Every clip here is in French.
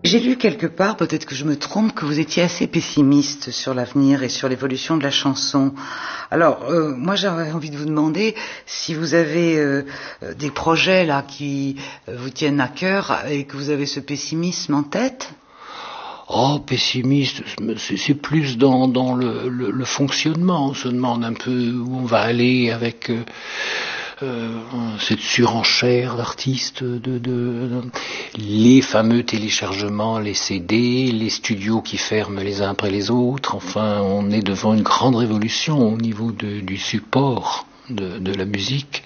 J'ai lu quelque part, peut-être que je me trompe, que vous étiez assez pessimiste sur l'avenir et sur l'évolution de la chanson. Alors, moi j'aurais envie de vous demander si vous avez des projets là qui vous tiennent à cœur et que vous avez ce pessimisme en tête. Oh, pessimiste, c'est plus dans le fonctionnement. On se demande un peu où on va aller avec cette surenchère d'artistes, les fameux téléchargements, les CD, les studios qui ferment les uns après les autres. Enfin, on est devant une grande révolution au niveau du support de la musique.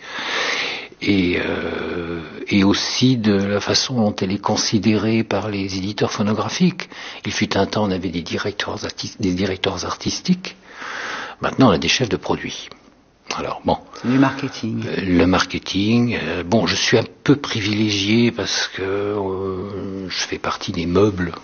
Et aussi de la façon dont elle est considérée par les éditeurs phonographiques. Il fut un temps, on avait des directeurs artistiques. Maintenant, on a des chefs de produits. Alors bon. Du marketing. Le marketing. Bon, je suis un peu privilégié parce que je fais partie des meubles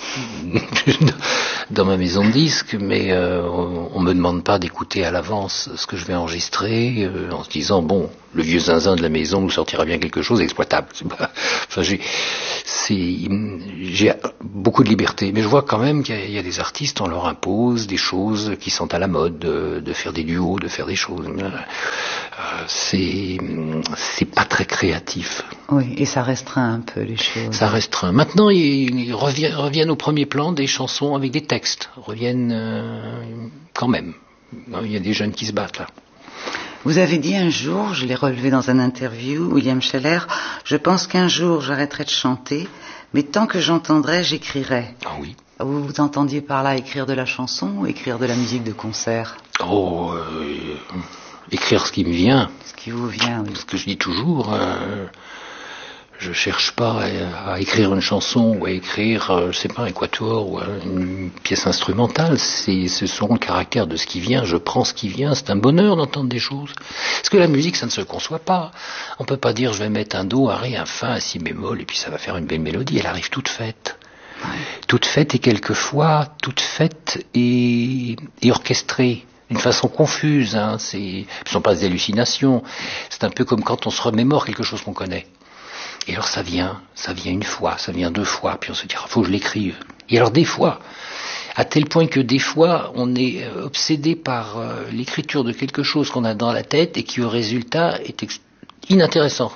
dans ma maison de disques, mais on me demande pas d'écouter à l'avance ce que je vais enregistrer, en se disant bon, le vieux zinzin de la maison nous sortira bien quelque chose exploitable. Enfin, j'ai beaucoup de liberté, mais je vois quand même qu'il y a des artistes, on leur impose des choses qui sont à la mode, de faire des duos, de faire des choses. C'est pas très créatif. Oui, et ça restreint un peu les choses. Ça restreint. Maintenant, ils reviennent au premier plan des chansons avec des textes. Reviennent quand même. Il y a des jeunes qui se battent là. Vous avez dit un jour, je l'ai relevé dans un interview, William Scheller, je pense qu'un jour j'arrêterai de chanter, mais tant que j'entendrai, j'écrirai. Ah oui. Vous entendiez par là écrire de la chanson ou écrire de la musique de concert? Oh, écrire ce qui me vient. Ce qui vous vient, oui. Ce que je dis toujours, je cherche pas à écrire une chanson ou à écrire, je sais pas, un quatuor ou une pièce instrumentale. Ce sont le caractère de ce qui vient. Je prends ce qui vient. C'est un bonheur d'entendre des choses. Parce que la musique, ça ne se conçoit pas. On peut pas dire je vais mettre un do, un ré, un fa, un si bémol et puis ça va faire une belle mélodie. Elle arrive toute faite. Ouais. Toute faite et quelquefois toute faite et orchestrée. D'une façon confuse. Ce ne sont pas des hallucinations. C'est un peu comme quand on se remémore quelque chose qu'on connaît. Et alors ça vient une fois, ça vient deux fois, puis on se dit, faut que je l'écrive. Et alors des fois, à tel point que des fois, on est obsédé par l'écriture de quelque chose qu'on a dans la tête et qui au résultat est inintéressant.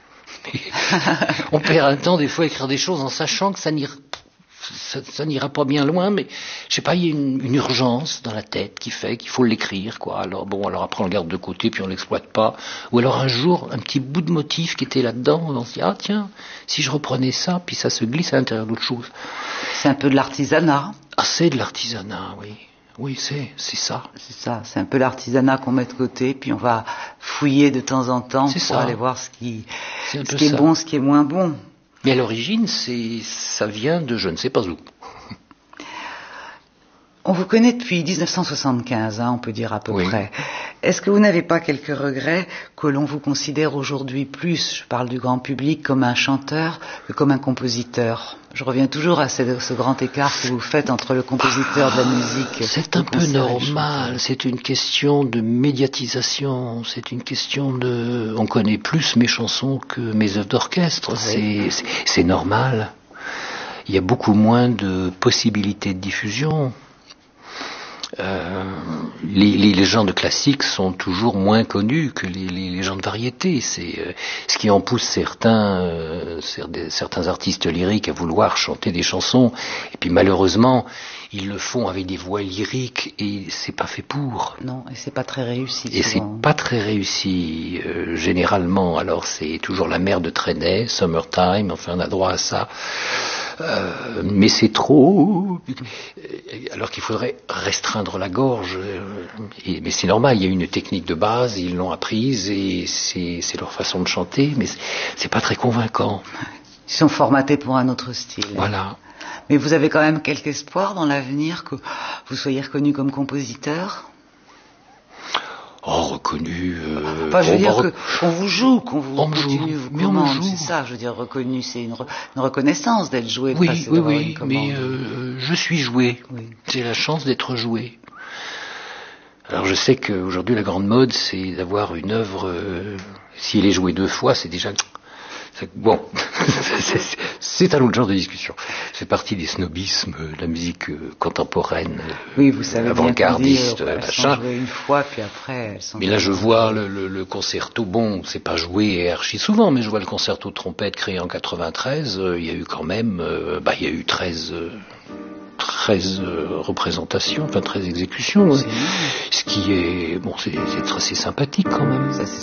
On perd un temps des fois à écrire des choses en sachant que ça n'ira pas bien loin, mais je sais pas, il y a une urgence dans la tête qui fait qu'il faut l'écrire, quoi. Alors après on le garde de côté puis on l'exploite pas. Ou alors un jour, un petit bout de motif qui était là-dedans, on se dit ah tiens, si je reprenais ça, puis ça se glisse à l'intérieur d'autre chose. C'est un peu de l'artisanat. Ah, c'est de l'artisanat, oui. Oui, c'est ça. C'est ça, c'est un peu l'artisanat qu'on met de côté, puis on va fouiller de temps en temps pour aller voir ce qui est bon, ce qui est moins bon. Mais à l'origine, ça vient de je ne sais pas où. On vous connaît depuis 1975, on peut dire à peu près. Est-ce que vous n'avez pas quelques regrets que l'on vous considère aujourd'hui plus, je parle du grand public, comme un chanteur que comme un compositeur? Je reviens toujours à ce grand écart que vous faites entre le compositeur de la musique. C'est un peu normal, c'est une question de médiatisation, c'est une question de... On connaît plus mes chansons que mes œuvres d'orchestre, c'est normal. Il y a beaucoup moins de possibilités de diffusion. Les gens de classique sont toujours moins connus que les gens de variété. C'est ce qui en pousse certains artistes lyriques à vouloir chanter des chansons. Et puis malheureusement, ils le font avec des voix lyriques et c'est pas fait pour. Non, et c'est pas très réussi. Et c'est pas très réussi généralement. Alors c'est toujours la mer de Trenet, Summertime. Enfin, on a droit à ça. Mais c'est trop, alors qu'il faudrait restreindre la gorge. Mais c'est normal, il y a une technique de base, ils l'ont apprise et c'est leur façon de chanter, mais c'est pas très convaincant. Ils sont formatés pour un autre style. Voilà. Mais vous avez quand même quelque espoir dans l'avenir que vous soyez reconnu comme compositeur? Oh, reconnu. Je veux dire qu'on vous joue, qu'on vous continue, vous commande, c'est ça. Je veux dire, reconnu, c'est une reconnaissance d'être joué. Oui, mais je suis joué. Oui. J'ai la chance d'être joué. Alors je sais qu'aujourd'hui la grande mode, c'est d'avoir une œuvre. Si elle est jouée deux fois, c'est déjà Bon, c'est un autre genre de discussion. C'est partie des snobismes, de la musique contemporaine, oui, vous savez, avant-gardiste, machin. Jouées une fois, puis après, elles sont. Mais là, je vois le concerto. Bon, c'est pas joué archi souvent, mais je vois le concerto de trompette créé en 93. Il y a eu quand même, il y a eu 13 représentations, enfin 13 exécutions. Ce qui est, bon, c'est assez sympathique quand même. Ça, c'est